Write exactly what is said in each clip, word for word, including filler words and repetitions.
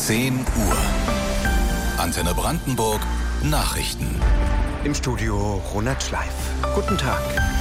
zehn Uhr. Antenne Brandenburg Nachrichten. Im Studio Ronald Schleif. Guten Tag.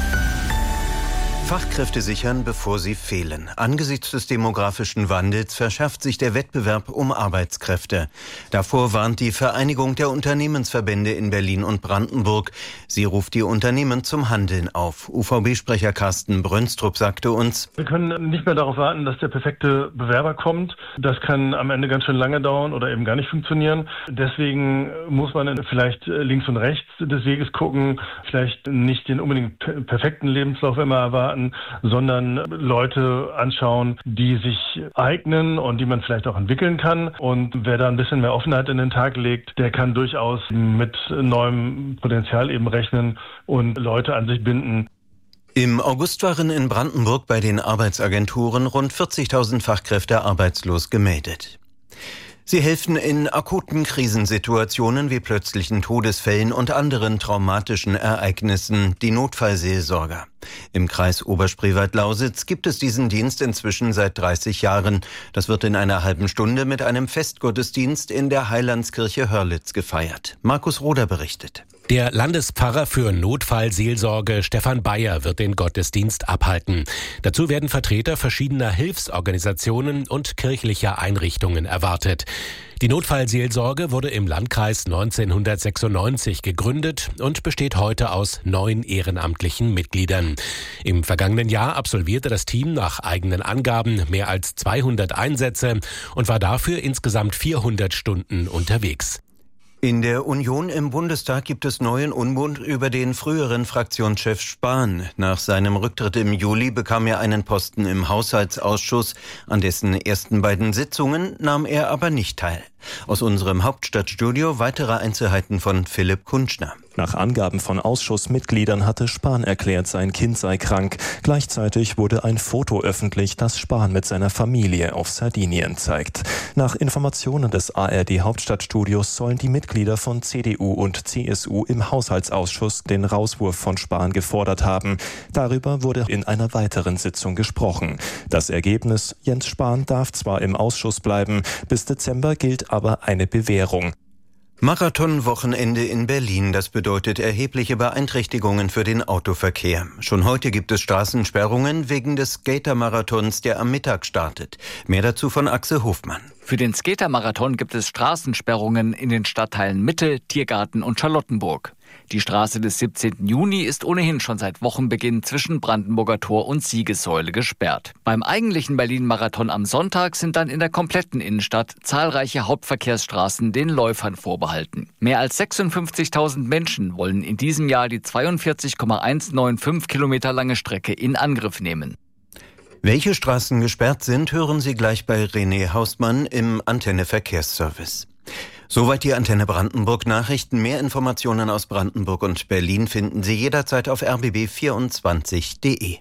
Fachkräfte sichern, bevor sie fehlen. Angesichts des demografischen Wandels verschärft sich der Wettbewerb um Arbeitskräfte. Davor warnt die Vereinigung der Unternehmensverbände in Berlin und Brandenburg. Sie ruft die Unternehmen zum Handeln auf. U V B-Sprecher Carsten Brönstrup sagte uns: Wir können nicht mehr darauf warten, dass der perfekte Bewerber kommt. Das kann am Ende ganz schön lange dauern oder eben gar nicht funktionieren. Deswegen muss man vielleicht links und rechts des Weges gucken, vielleicht nicht den unbedingt perfekten Lebenslauf immer erwarten, sondern Leute anschauen, die sich eignen und die man vielleicht auch entwickeln kann. Und wer da ein bisschen mehr Offenheit in den Tag legt, der kann durchaus mit neuem Potenzial eben rechnen und Leute an sich binden. Im August waren in Brandenburg bei den Arbeitsagenturen rund vierzigtausend Fachkräfte arbeitslos gemeldet. Sie helfen in akuten Krisensituationen wie plötzlichen Todesfällen und anderen traumatischen Ereignissen, die Notfallseelsorger. Im Kreis Oberspreewald-Lausitz gibt es diesen Dienst inzwischen seit dreißig Jahren. Das wird in einer halben Stunde mit einem Festgottesdienst in der Heilandskirche Hörlitz gefeiert. Markus Roder berichtet. Der Landespfarrer für Notfallseelsorge Stefan Bayer wird den Gottesdienst abhalten. Dazu werden Vertreter verschiedener Hilfsorganisationen und kirchlicher Einrichtungen erwartet. Die Notfallseelsorge wurde im Landkreis neunzehnhundertsechsundneunzig gegründet und besteht heute aus neun ehrenamtlichen Mitgliedern. Im vergangenen Jahr absolvierte das Team nach eigenen Angaben mehr als zweihundert Einsätze und war dafür insgesamt vierhundert Stunden unterwegs. In der Union im Bundestag gibt es neuen Unmut über den früheren Fraktionschef Spahn. Nach seinem Rücktritt im Juli bekam er einen Posten im Haushaltsausschuss. An dessen ersten beiden Sitzungen nahm er aber nicht teil. Aus unserem Hauptstadtstudio weitere Einzelheiten von Philipp Kunschner. Nach Angaben von Ausschussmitgliedern hatte Spahn erklärt, sein Kind sei krank. Gleichzeitig wurde ein Foto öffentlich, das Spahn mit seiner Familie auf Sardinien zeigt. Nach Informationen des A R D Hauptstadtstudios sollen die Mitglieder von C D U und C S U im Haushaltsausschuss den Rauswurf von Spahn gefordert haben. Darüber wurde in einer weiteren Sitzung gesprochen. Das Ergebnis: Jens Spahn darf zwar im Ausschuss bleiben, bis Dezember gilt aber eine Bewährung. Marathonwochenende in Berlin, das bedeutet erhebliche Beeinträchtigungen für den Autoverkehr. Schon heute gibt es Straßensperrungen wegen des Skatermarathons, der am Mittag startet. Mehr dazu von Axel Hofmann. Für den Skatermarathon gibt es Straßensperrungen in den Stadtteilen Mitte, Tiergarten und Charlottenburg. Die Straße des siebzehnten Juni ist ohnehin schon seit Wochenbeginn zwischen Brandenburger Tor und Siegessäule gesperrt. Beim eigentlichen Berlin-Marathon am Sonntag sind dann in der kompletten Innenstadt zahlreiche Hauptverkehrsstraßen den Läufern vorbehalten. Mehr als sechsundfünfzigtausend Menschen wollen in diesem Jahr die zweiundvierzig Komma hundertfünfundneunzig Kilometer lange Strecke in Angriff nehmen. Welche Straßen gesperrt sind, hören Sie gleich bei René Hausmann im Antenne Verkehrsservice. Soweit die Antenne Brandenburg Nachrichten. Mehr Informationen aus Brandenburg und Berlin finden Sie jederzeit auf r b b vierundzwanzig punkt d e.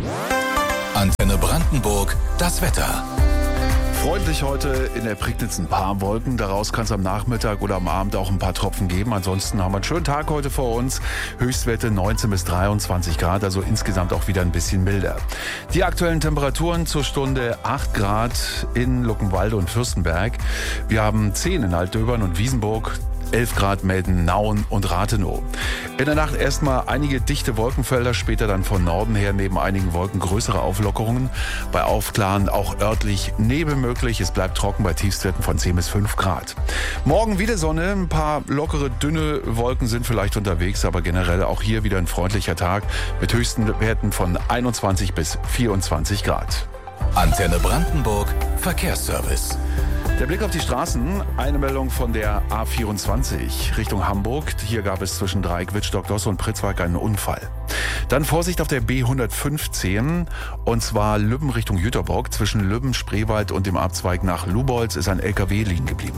Antenne Brandenburg, das Wetter. Freundlich heute in der Prignitz ein paar Wolken. Daraus kann es am Nachmittag oder am Abend auch ein paar Tropfen geben. Ansonsten haben wir einen schönen Tag heute vor uns. Höchstwerte neunzehn bis dreiundzwanzig Grad, also insgesamt auch wieder ein bisschen milder. Die aktuellen Temperaturen zur Stunde: acht Grad in Luckenwalde und Fürstenberg. Wir haben zehn in Altdöbern und Wiesenburg. elf Grad melden Nauen und Rathenow. In der Nacht erstmal einige dichte Wolkenfelder, später dann von Norden her neben einigen Wolken größere Auflockerungen. Bei Aufklaren auch örtlich Nebel möglich. Es bleibt trocken bei Tiefstwerten von zehn bis fünf Grad. Morgen wieder Sonne, ein paar lockere, dünne Wolken sind vielleicht unterwegs, aber generell auch hier wieder ein freundlicher Tag mit höchsten Werten von einundzwanzig bis vierundzwanzig Grad. Antenne Brandenburg Verkehrsservice. Der Blick auf die Straßen, eine Meldung von der A vierundzwanzig Richtung Hamburg. Hier gab es zwischen Dreieck, Wittstock, Dosse und Pritzwalk einen Unfall. Dann Vorsicht auf der B hundertfünfzehn, und zwar Lübben Richtung Jüterbock. Zwischen Lübben, Spreewald und dem Abzweig nach Lubolz ist ein L K W liegen geblieben.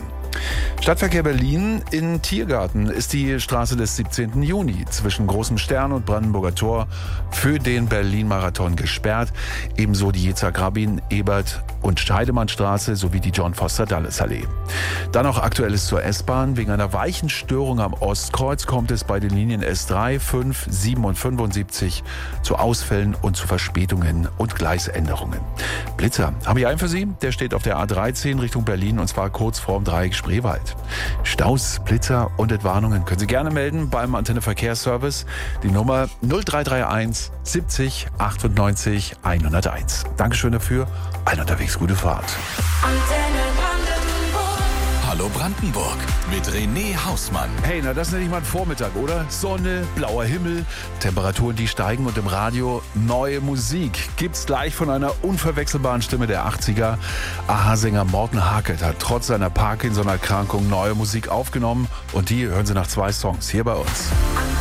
Stadtverkehr Berlin. In Tiergarten ist die Straße des siebzehnten Juni zwischen Großem Stern und Brandenburger Tor für den Berlin-Marathon gesperrt. Ebenso die Yitzhak-Rabin, Ebert- und Scheidemannstraße sowie die John-Foster-Dulles-Allee. Dann noch Aktuelles zur S-Bahn. Wegen einer Weichenstörung am Ostkreuz kommt es bei den Linien S drei, fünf, sieben und fünfundsiebzig zu Ausfällen und zu Verspätungen und Gleisänderungen. Blitzer habe ich einen für Sie. Der steht auf der A dreizehn Richtung Berlin und zwar kurz vorm Dreieck Spreewald. Staus, Blitzer und Entwarnungen können Sie gerne melden beim Antenne Verkehrsservice. Die Nummer null drei drei eins siebzig achtundneunzig hunderteins. Dankeschön dafür. Allen unterwegs gute Fahrt. Antenne Brandenburg. Hallo Brandenburg mit René Hausmann. Hey, na das nenne ich mal einen Vormittag, oder? Sonne, blauer Himmel, Temperaturen, die steigen und im Radio neue Musik. Gibt's gleich von einer unverwechselbaren Stimme der achtziger. Aha-Sänger Morten Harket hat trotz seiner Parkinson-Erkrankung neue Musik aufgenommen und die hören Sie nach zwei Songs hier bei uns.